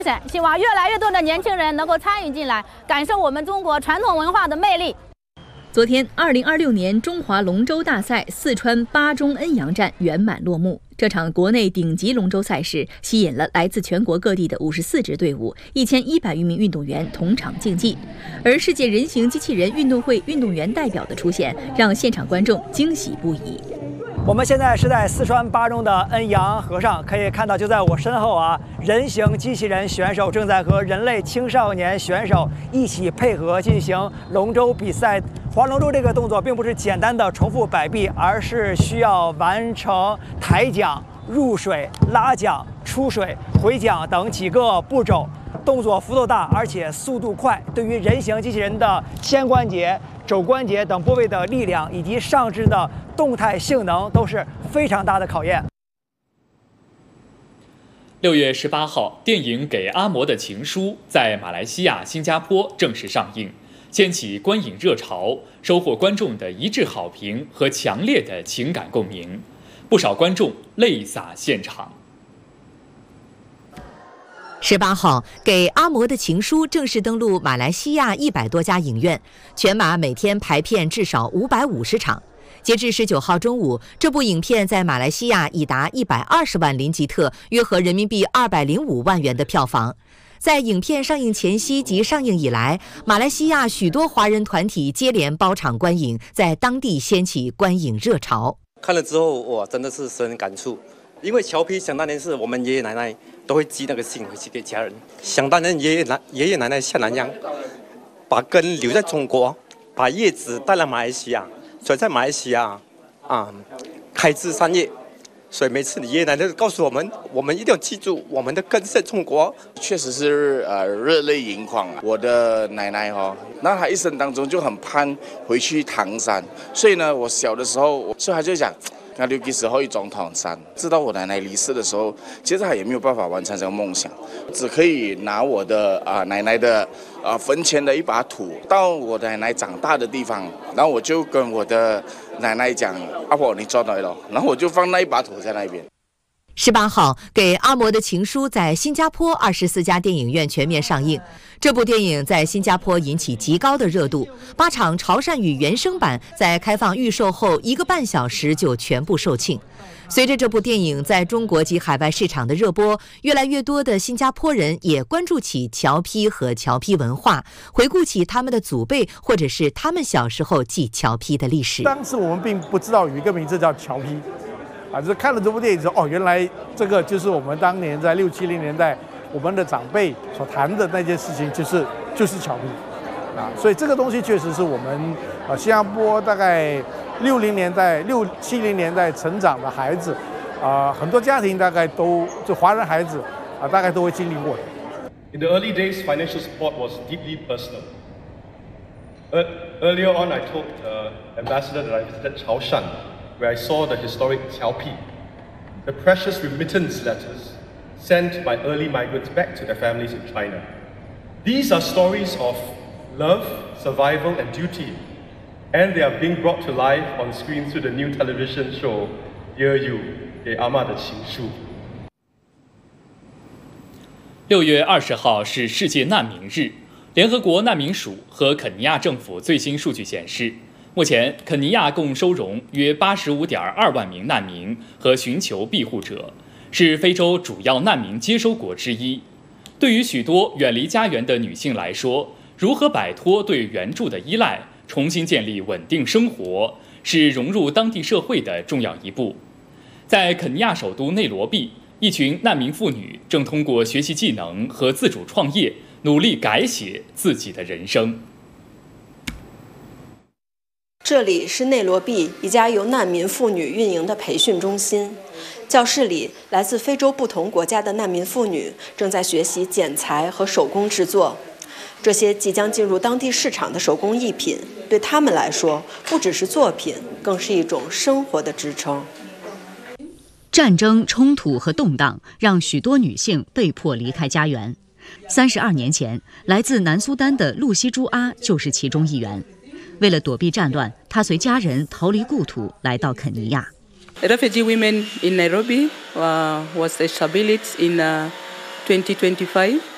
希望越来越多的年轻人能够参与进来，感受我们中国传统文化的魅力。 昨天，2026年中华龙舟大赛四川巴中恩阳站圆满落幕。这场国内顶级龙舟赛事吸引了来自全国各地的54支队伍，1100余名运动员同场竞技。而世界人形机器人运动会运动员代表的出现，让现场观众惊喜不已。 我们现在是在四川巴中的恩阳河上，可以看到就在我身后啊，人形机器人选手正在和人类青少年选手一起配合进行龙舟比赛。划龙舟这个动作并不是简单的重复摆臂，而是需要完成抬桨、入水、拉桨、出水、回桨等几个步骤。动作幅度大，而且速度快，对于人形机器人的肩关节、肘关节等部位的力量以及上肢的动态性能都是非常大的考验。 6月18号，电影《给阿嬷的情书》在马来西亚、新加坡正式上映，掀起观影热潮，收获观众的一致好评和强烈的情感共鸣，不少观众泪洒现场。 18号，给阿嬷的情书正式登陆马来西亚100多家影院，全马每天排片至少550场。截至19号中午，这部影片在马来西亚已达120万林吉特，约合人民币205万元的票房。在影片上映前夕及上映以来，马来西亚许多华人团体接连包场观影，在当地掀起观影热潮。 看了之后，我真的是深感触。因为乔皮想当年是我们爷爷奶奶都会寄那个信回去给家人。想当年爷爷奶奶像南洋，把根留在中国，把叶子带来马来西亚，所以在马来西亚开枝散叶。所以每次你爷爷奶奶都告诉我们，我们一定要记住我们的根是在中国。 确实是热泪盈眶啊！我的奶奶那她一生当中就很盼回去唐山，所以呢，我小的时候，所以她就想。那6几时候一种唐山，知道我奶奶离世的时候，其实她也没有办法完成这个梦想，只可以拿我的奶奶的坟前的一把土，到我奶奶长大的地方，然后我就跟我的奶奶讲：“阿婆，你做对了。”然后我就放那一把土在那边。 18号，给阿嬷的情书在新加坡24家电影院全面上映。这部电影在新加坡引起极高的热度，8场潮汕语原声版在开放预售后1个半小时就全部售罄。随着这部电影在中国及海外市场的热播，越来越多的新加坡人也关注起侨批和侨批文化，回顾起他们的祖辈或者是他们小时候记侨批的历史。 当时我们并不知道有一个名字叫侨批。就是看了这部电影之后，原来这个就是我们当年在60、70年代我们的长辈所谈的那件事情，就是侨批所以这个东西确实是我们新加坡大概60年代、70年代成长的孩子很多家庭大概都就华人孩子大概都会经历过的。 In the early days, financial support was deeply personal. Earlier on, I told Ambassador that I visited Chaoshan, where I saw the historic Qiao Pi, the precious remittance letters sent by early migrants back to their families in China. These are stories of love, survival, and duty, and they are being brought to life on screen through the new television show Dear You, 给阿嬷的情书。 6月20号是世界难民日，联合国难民署和肯尼亚政府最新数据显示，目前肯尼亚共收容约85.2万名难民和寻求庇护者，是非洲主要难民接收国之一。对于许多远离家园的女性来说，如何摆脱对援助的依赖，重新建立稳定生活，是融入当地社会的重要一步。在肯尼亚首都内罗毕，一群难民妇女正通过学习技能和自主创业，努力改写自己的人生。 这里是内罗毕一家由难民妇女运营的培训中心。教室里，来自非洲不同国家的难民妇女正在学习剪裁和手工制作。这些即将进入当地市场的手工艺品，对他们来说，不只是作品，更是一种生活的支撑。 战争、冲突和动荡让许多女性被迫离开家园。32年前，来自南苏丹的露西朱阿就是其中一员。为了躲避战乱，她随家人逃离故土，来到肯尼亚。 Refugee women in Nairobi was established in 2025.